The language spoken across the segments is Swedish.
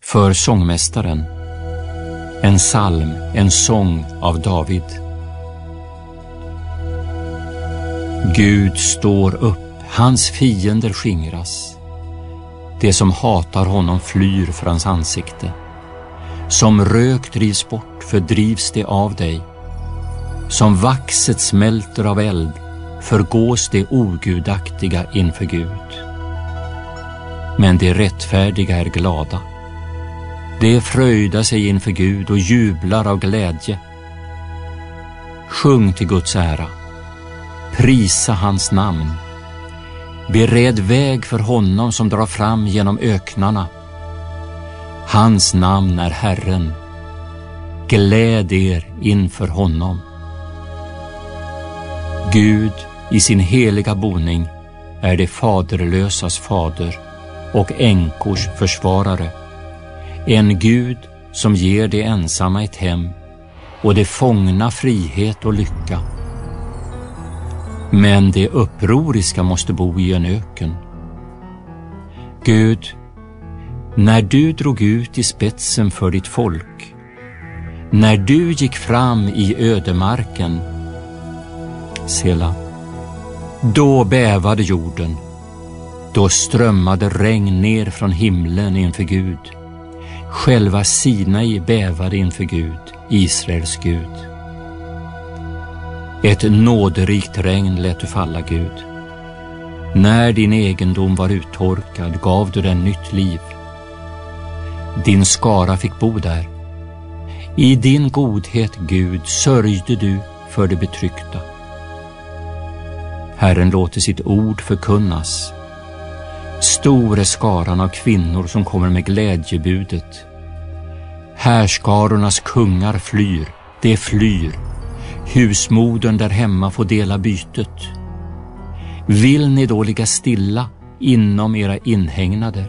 För sångmästaren, en psalm, en sång av David. Gud står upp, hans fiender skingras. Det som hatar honom flyr för hans ansikte. Som rök drivs bort, fördrivs det av dig. Som vaxet smälter av eld, förgås det ogudaktiga inför Gud. Men de rättfärdiga är glada. De fröjdar sig inför Gud och jublar av glädje. Sjung till Guds ära. Prisa hans namn. Bered väg för honom som drar fram genom öknarna. Hans namn är Herren. Gläd er inför honom. Gud i sin heliga boning är det faderlösas fader och änkors försvarare. En Gud som ger de ensamma ett hem och de fångna frihet och lycka. Men de upproriska måste bo i en öken. Gud, när du drog ut i spetsen för ditt folk, när du gick fram i ödemarken, Sela, då bävade jorden, då strömmade regn ner från himlen inför Gud. Själva Sinai bävade inför Gud, Israels Gud. Ett nåderikt regn lät du falla, Gud. När din egendom var uttorkad gav du den nytt liv. Din skara fick bo där. I din godhet, Gud, sörjde du för det betryckta. Herren låter sitt ord förkunnas. Stor är skaran av kvinnor som kommer med glädjebudet. Härskarornas kungar flyr, det flyr. Husmodern där hemma får dela bytet. Vill ni då ligga stilla inom era inhägnader?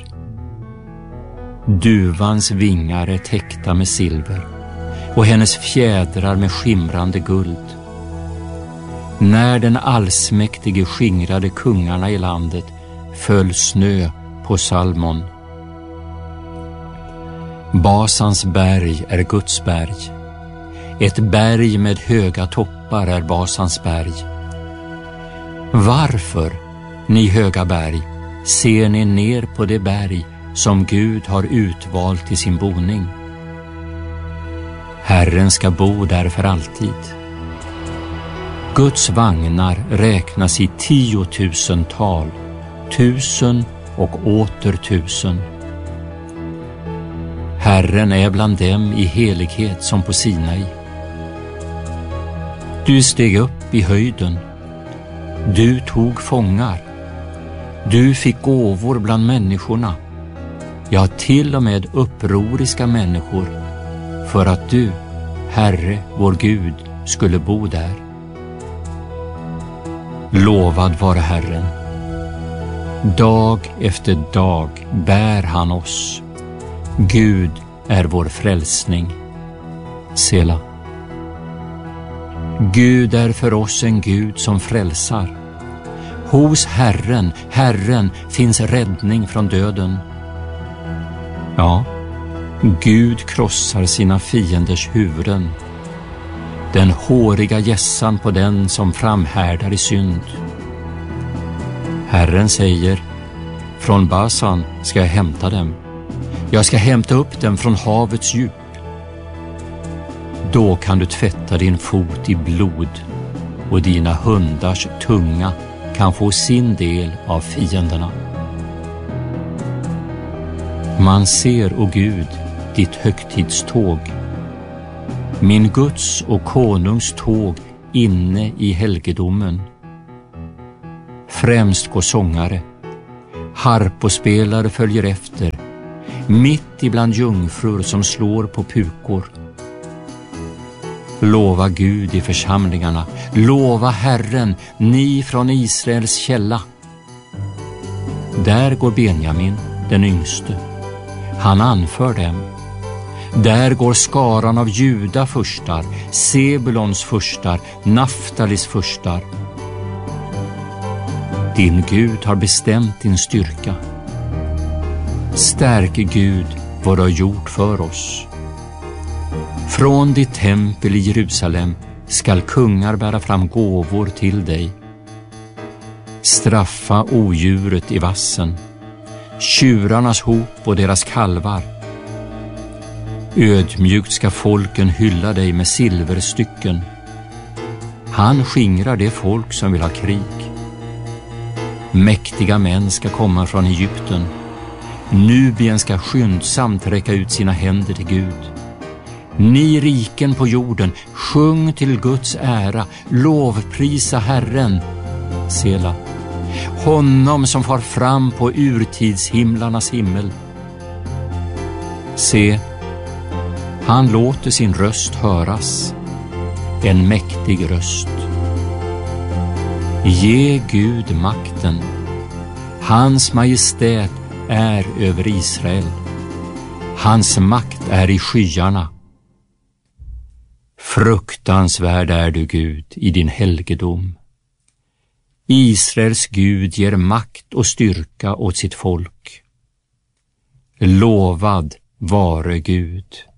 Duvans vingar är täckta med silver och hennes fjädrar med skimrande guld. När den allsmäktige skingrade kungarna i landet föll snö på Salmon. Basans berg är Guds berg. Ett berg med höga toppar är Basans berg. Varför, ni höga berg, ser ni ner på det berg som Gud har utvalt till sin boning? Herren ska bo där för alltid. Guds vagnar räknas i 10 000-tal, 1000 och åter 1000. Herren är bland dem i helighet som på Sinai. Du steg upp i höjden. Du tog fångar. Du fick gåvor bland människorna. Ja, till och med upproriska människor, för att du, Herre, vår Gud, skulle bo där. Lovad vare Herren. Dag efter dag bär han oss. Gud är vår frälsning. Sela. Gud är för oss en Gud som frälsar. Hos Herren, Herren, finns räddning från döden. Ja, Gud krossar sina fienders huvuden. Den håriga gässan på den som framhärdar i synd. Herren säger, från Basan ska jag hämta dem. Jag ska hämta upp dem från havets djup. Då kan du tvätta din fot i blod och dina hundars tunga kan få sin del av fienderna. Man ser, o Gud, ditt högtidståg, min Guds och konungs tåg inne i helgedomen. Främst går sångare, harpospelare följer efter, mitt ibland jungfrur som slår på pukor. Lova Gud i församlingarna, lova Herren, ni från Israels källa. Där går Benjamin, den yngste. Han anför dem. Där går skaran av Juda furstar, Sebulons furstar, Naftalis furstar. Din Gud har bestämt din styrka. Stärk Gud vad du har gjort för oss. Från ditt tempel i Jerusalem skall kungar bära fram gåvor till dig. Straffa odjuret i vassen, tjurarnas hop och deras kalvar. Ödmjukt ska folken hylla dig med silverstycken. Han skingrar det folk som vill ha krig. Mäktiga män ska komma från Egypten. Nubien ska skyndsamt räcka ut sina händer till Gud. Ni riken på jorden, sjung till Guds ära, lovprisa Herren, Sela. Honom som far fram på urtidshimlarnas himmel. Se, han låter sin röst höras, en mäktig röst. Ge Gud makten, hans majestät är över Israel. Hans makt är i skyarna. Fruktansvärd är du, Gud, i din helgedom. Israels Gud ger makt och styrka åt sitt folk. Lovad vare Gud.